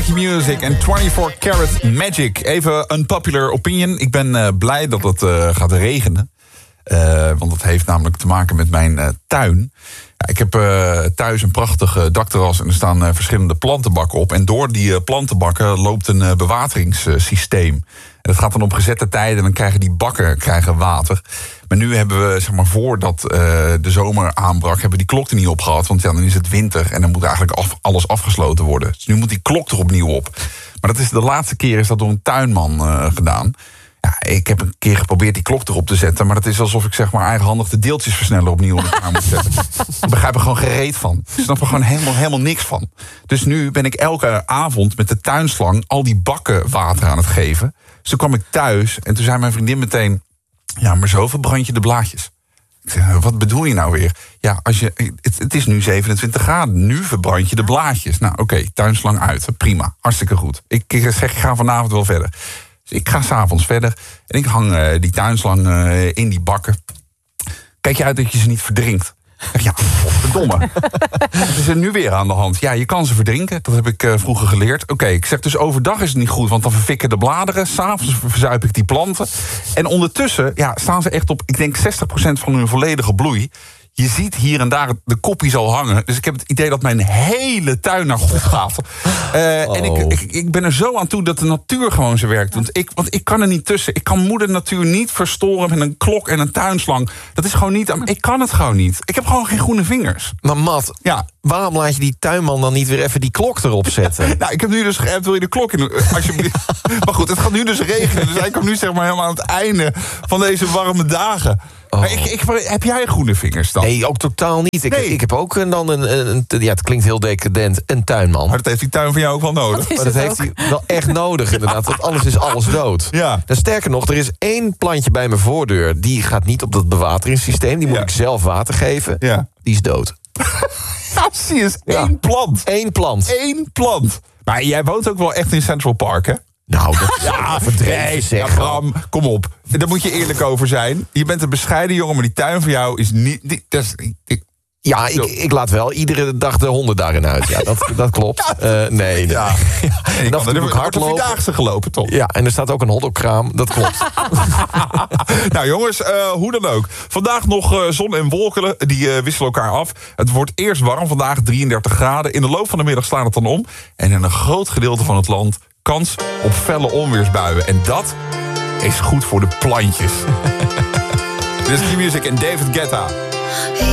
Q-Music en 24 Karat Magic. Even unpopular opinion. Ik ben blij dat het gaat regenen. Want dat heeft namelijk te maken met mijn tuin. Ja, ik heb thuis een prachtig dakterras en er staan verschillende plantenbakken op. En door die plantenbakken loopt een bewateringssysteem. En dat gaat dan op gezette tijden en dan krijgen die bakken water. Maar nu hebben we, zeg maar, voordat de zomer aanbrak, hebben we die klok er niet op gehad. Want ja, dan is het winter en dan moet eigenlijk alles afgesloten worden. Dus nu moet die klok er opnieuw op. Maar dat is de laatste keer is dat door een tuinman gedaan. Ja, ik heb een keer geprobeerd die klok erop te zetten, maar dat is alsof ik, zeg maar, eigenhandig de deeltjesversneller opnieuw in elkaar moet zetten. Ik begrijp er gewoon gereed van. Ik snap er gewoon helemaal niks van. Dus nu ben ik elke avond met de tuinslang al die bakken water aan het geven. Dus toen kwam ik thuis en toen zei mijn vriendin meteen: ja, maar zo verbrand je de blaadjes. Ik zeg, wat bedoel je nou weer? Ja, het is nu 27 graden. Nu verbrand je de blaadjes. Nou, oké, tuinslang uit. Prima, hartstikke goed. Ik zeg, ik ga vanavond wel verder. Dus ik ga 's avonds verder en ik hang die tuinslang in die bakken. Kijk je uit dat je ze niet verdrinkt. Ja, verdomme. Wat is er nu weer aan de hand? Ja, je kan ze verdrinken. Dat heb ik vroeger geleerd. Oké, ik zeg dus overdag is het niet goed, want dan verfikken de bladeren. 's Avonds verzuip ik die planten. En ondertussen staan ze echt op, ik denk, 60% van hun volledige bloei. Je ziet hier en daar de koppies al hangen. Dus ik heb het idee dat mijn hele tuin naar God gaat. En ik ben er zo aan toe dat de natuur gewoon zijn werk doet. Want ik kan er niet tussen. Ik kan moeder natuur niet verstoren met een klok en een tuinslang. Dat is gewoon niet. Ik kan het gewoon niet. Ik heb gewoon geen groene vingers. Maar Matt, waarom laat je die tuinman dan niet weer even die klok erop zetten? Nou, ik heb nu dus geappt, wil je de klok in? Alsjeblieft. Maar goed, het gaat nu dus regenen. Dus hij komt nu, zeg maar, helemaal aan het einde van deze warme dagen. Maar heb jij groene vingers dan? Nee, ook totaal niet. Ik heb ook dan het klinkt heel decadent, een tuinman. Maar dat heeft die tuin van jou ook wel nodig. Maar dat heeft hij wel echt nodig, inderdaad. Want anders is alles dood. Ja. En sterker nog, er is 1 plantje bij mijn voordeur. Die gaat niet op dat bewateringssysteem. Die moet ik zelf water geven. Ja. Die is dood. Ja, zie je, 1 plant. 1 plant. 1 plant. Maar jij woont ook wel echt in Central Park, hè? Nou, dat verdreven zeg. Bram, kom op. Daar moet je eerlijk over zijn. Je bent een bescheiden jongen, maar die tuin van jou is niet... Ja, ik laat wel iedere dag de honden daarin uit. Ja, dat klopt. Nee. Ja. En dan heb ik hardlopen. De Vierdaagse gelopen, toch? Ja, en er staat ook een hotdogkraam. Dat klopt. Nou jongens, hoe dan ook. Vandaag nog zon en wolken, die wisselen elkaar af. Het wordt eerst warm, vandaag 33 graden. In de loop van de middag slaat het dan om. En in een groot gedeelte van het land kans op felle onweersbuien. En dat is goed voor de plantjes. Dit is Q-Music en David Guetta.